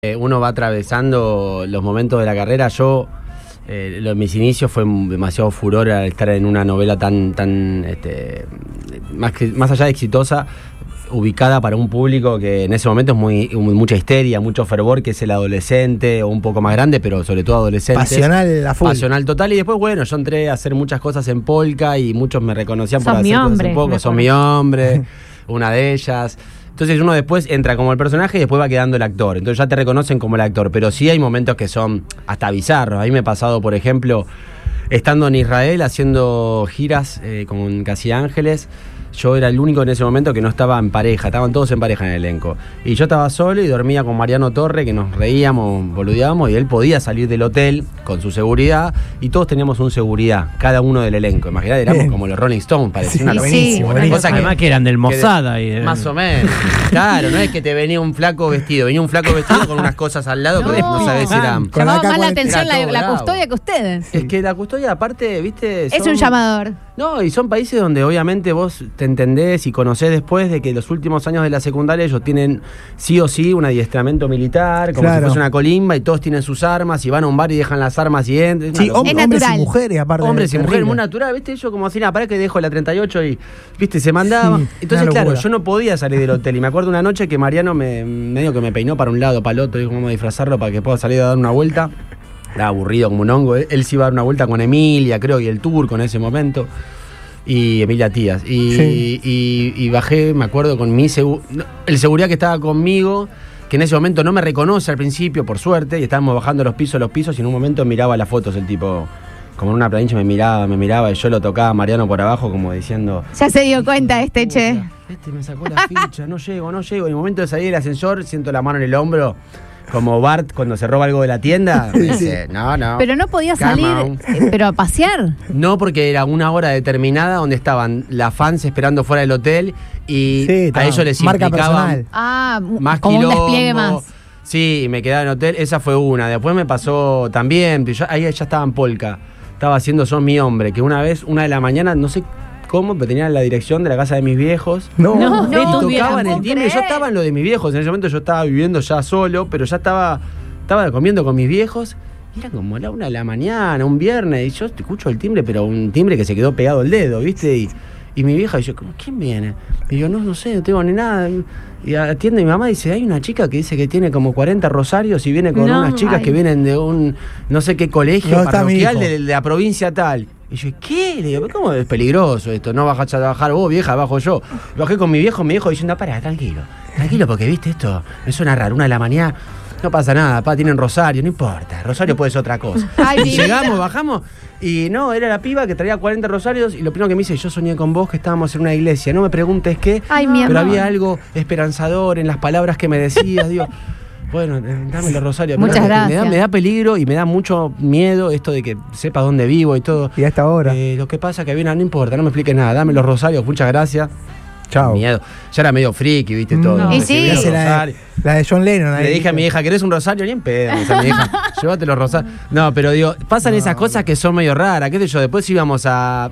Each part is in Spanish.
Uno va atravesando los momentos de la carrera. Mis inicios fue demasiado furor al estar en una novela tan más allá de exitosa, ubicada para un público que en ese momento es mucha histeria, mucho fervor, que es el adolescente o un poco más grande, pero sobre todo adolescente. Pasional a full. Pasional total. Y después, bueno, yo entré a hacer muchas cosas en Polka y muchos me reconocían por Sos hacer mi cosas hombre, un poco. Son mi hombre, una de ellas. Entonces uno después entra como el personaje y después va quedando el actor. Entonces ya te reconocen como el actor. Pero sí hay momentos que son hasta bizarros. A mí me ha pasado, por ejemplo, estando en Israel haciendo giras con Casi Ángeles. Yo era el único en ese momento que no estaba en pareja. Estaban todos en pareja en el elenco. Y yo estaba solo y dormía con Mariano Torre, que nos reíamos, boludeábamos. Y él podía salir del hotel con su seguridad. Y todos teníamos un seguridad, cada uno del elenco. Imaginate, éramos como los Rolling Stones. Parecía una buenísimo. cosa que además que eran del Mossad ahí. Más o menos. Claro, no es que te venía un flaco vestido. Venía un flaco vestido con unas cosas al lado que no sabés si eran. Llamaba más la atención Era todo la bravo. custodia que ustedes. Es que la custodia, aparte, viste. Es un llamador. No, y son países donde obviamente vos te entendés y conocés después de que los últimos años de la secundaria ellos tienen sí o sí un adiestramiento militar, como si fuese una colimba, y todos tienen sus armas y van a un bar y dejan las armas y entran. Sí, hombres y mujeres, aparte. Hombres y mujeres, muy natural, ¿viste? Yo como así, para que dejo la 38 y, ¿viste? Se mandaba. Sí, entonces, una claro, locura. yo no podía salir del hotel. Y me acuerdo una noche que Mariano medio que me peinó para un lado, para el otro, dijo, vamos a disfrazarlo para que pueda salir a dar una vuelta. Era aburrido como un hongo. Él se iba a dar una vuelta con Emilia, creo, y el Turco en ese momento. Y Emilia Tías. Y bajé, me acuerdo, con el seguridad que estaba conmigo, que en ese momento no me reconoce al principio, por suerte, y estábamos bajando los pisos, y en un momento miraba las fotos, el tipo, como en una plancha me miraba, y yo lo tocaba a Mariano por abajo, como diciendo... Ya se dio cuenta che. Me sacó la ficha, no llego. Y en el momento de salir del ascensor, siento la mano en el hombro, como Bart cuando se roba algo de la tienda. Me dice, no. Pero no podía salir, pero a pasear. No, porque era una hora determinada donde estaban las fans esperando fuera del hotel y a ellos les implicaban más como quilombo. un despliegue más. Sí, me quedaba en hotel, esa fue una. Después me pasó también, ahí ya estaba en Polka, estaba haciendo Sos mi hombre, que una vez, 1 de la mañana, no sé cómo, pero tenía la dirección de la casa de mis viejos. No, y tocaban el timbre. Yo estaba en lo de mis viejos. En ese momento yo estaba viviendo ya solo, pero ya estaba comiendo con mis viejos. Y era como la 1 de la mañana, un viernes. Y yo escucho el timbre, pero un timbre que se quedó pegado al dedo, ¿viste? Y mi vieja dice, ¿quién viene? Y yo, no sé, no tengo ni nada. Y atiende mi mamá y dice, hay una chica que dice que tiene como 40 rosarios y viene con unas chicas que vienen de un no sé qué colegio parroquial de la provincia tal. Y yo, ¿qué? Le digo, ¿cómo es peligroso esto? No bajás a bajar vos, vieja, bajo yo. Bajé con mi viejo diciendo, tranquilo, porque viste esto, me suena raro, 1 de la mañana, no pasa nada, tienen rosario, no importa, rosario puede ser otra cosa. Y llegamos, bajamos, y no, era la piba que traía 40 rosarios, y lo primero que me dice, yo soñé con vos que estábamos en una iglesia, no me preguntes qué, pero había algo esperanzador en las palabras que me decías, digo... Bueno, dame los rosarios. Muchas gracias. Me da peligro y me da mucho miedo esto de que sepa dónde vivo y todo. Y a esta hora. Lo que pasa que no importa, no me expliques nada. Dame los rosarios, muchas gracias. Chao. Miedo. Ya era medio friki, viste, todo. No. Y sí. La de John Lennon. Le dije a mi hija, ¿querés un rosario? Ni en pedo. Me dice a mi hija, llévate los rosarios. No, pero digo, pasan esas cosas que son medio raras. ¿Qué sé yo? Después íbamos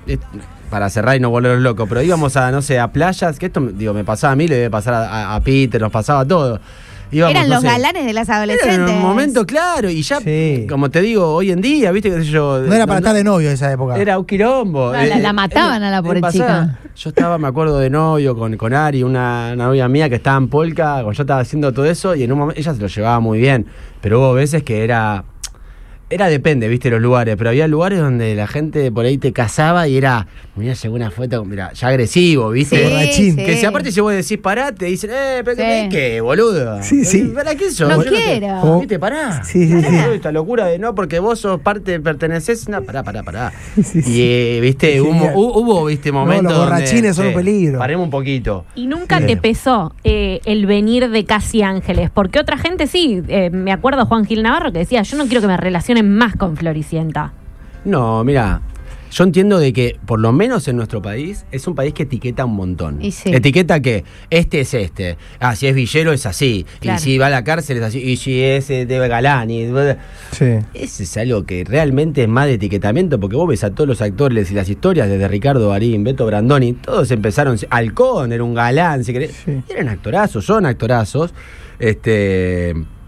para cerrar y no volver loco, pero íbamos a, no sé, a playas, que esto, me pasaba a mí, le debe pasar a Peter, nos pasaba a todos. Eran los galanes de las adolescentes. En un momento, claro, y ya, como te digo, hoy en día, viste, qué sé yo. No era para estar de novio en esa época. Era un quilombo. La mataban a la pobre chica. Yo estaba, me acuerdo, de novio con Ari, una novia mía que estaba en Polka, cuando yo estaba haciendo todo eso, y en un momento ella se lo llevaba muy bien, pero hubo veces que era depende, viste, los lugares, pero había lugares donde la gente por ahí te casaba y era, mira, llegó una foto, mira, ya agresivo, viste, borrachín. Que si aparte si vos decís pará, te dicen, pero ¿qué, boludo? ¿Para qué sos? No quiero. ¿Viste, pará? Sí. Esta locura de no, porque vos sos parte, pertenecés, no, pará. Y, viste, hubo, viste, momentos los borrachines son un peligro. Paremos un poquito. Y nunca te pesó el venir de Casi Ángeles, porque otra gente sí, me acuerdo Juan Gil Navarro que decía, yo no quiero que me relacionen más con Floricienta. No, mira, yo entiendo de que, por lo menos en nuestro país, es un país que etiqueta un montón. Etiqueta que este es este. Si es villero es así. Claro. Y si va a la cárcel es así. Y si es de galán. Ese es algo que realmente es más de etiquetamiento, porque vos ves a todos los actores y las historias, desde Ricardo Darín, Beto Brandoni, todos empezaron. Halcón era un galán, si querés. Eran actorazos, son actorazos.